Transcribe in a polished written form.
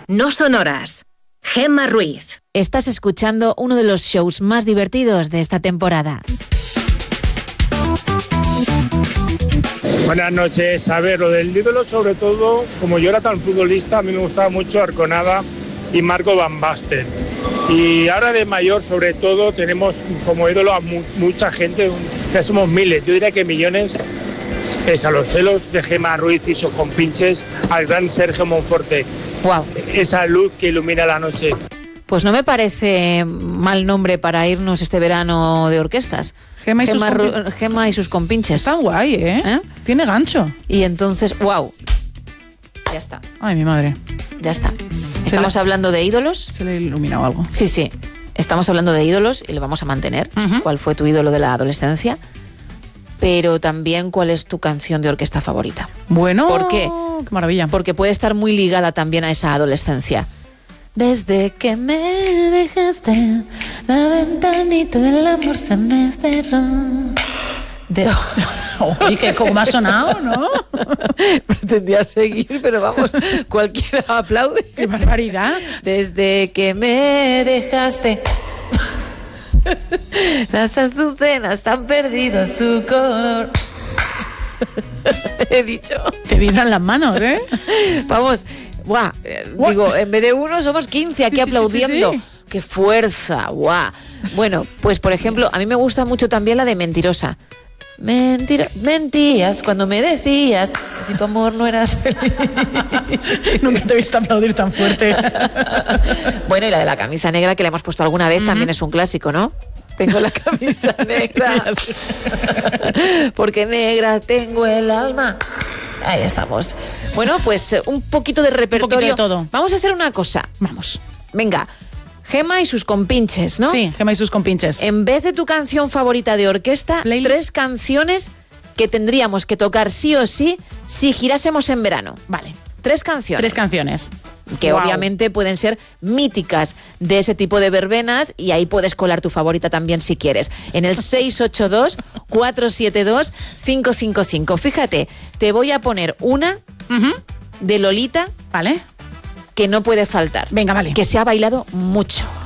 no sonoras. Gemma Ruiz. Estás escuchando uno de los shows más divertidos de esta temporada. Buenas noches. A ver, lo del ídolo, sobre todo, como yo era tan futbolista, a mí me gustaba mucho Arconada y Marco Van Basten. Y ahora de mayor, sobre todo, tenemos como ídolo a mucha gente, que somos miles, yo diría que millones, pese a los celos de Gemma Ruiz y sus compinches, al gran Sergio Monforte. Wow. Esa luz que ilumina la noche. Pues no me parece mal nombre para irnos este verano de orquestas. Gemma y sus compinches. Está guay, ¿eh? Tiene gancho. Y entonces, wow. Ya está. Ay, mi madre. Ya está. Estamos hablando de ídolos. Se le ha iluminado algo. Sí, sí. Estamos hablando de ídolos y lo vamos a mantener. Uh-huh. ¿Cuál fue tu ídolo de la adolescencia? Pero también, ¿cuál es tu canción de orquesta favorita? Bueno, ¿por qué? Qué maravilla. Porque puede estar muy ligada también a esa adolescencia. Desde que me dejaste, la ventanita del amor se me cerró. Oye, que como me ha sonado, ¿no? Pretendía seguir, pero vamos, cualquiera aplaude. ¡Qué barbaridad! Desde que me dejaste, las azucenas han perdido su color. He dicho. Te vibran las manos, ¿eh? Vamos, guau. Digo, en vez de uno somos 15 aquí aplaudiendo. Sí. ¡Qué fuerza! ¡Guau! Bueno, pues por ejemplo, a mí me gusta mucho también la de Mentirosa. Mentías cuando me decías que si tu amor no eras feliz. Nunca te he visto aplaudir tan fuerte. Bueno, y la de la camisa negra que le hemos puesto alguna vez también es un clásico, ¿no? Tengo la camisa negra porque negra tengo el alma. Ahí estamos. Bueno, pues un poquito de repertorio. Un poquito de todo. Vamos a hacer una cosa. Vamos. Venga. Gemma y sus compinches, ¿no? Sí, Gemma y sus compinches. En vez de tu canción favorita de orquesta, Playlist. 3 canciones que tendríamos que tocar sí o sí si girásemos en verano. Vale. 3 canciones. 3 canciones. Que Wow. obviamente pueden ser míticas de ese tipo de verbenas y ahí puedes colar tu favorita también si quieres. En el 682-472-555. Fíjate, te voy a poner una de Lolita. Vale. Que no puede faltar. Venga, vale. Que se ha bailado mucho.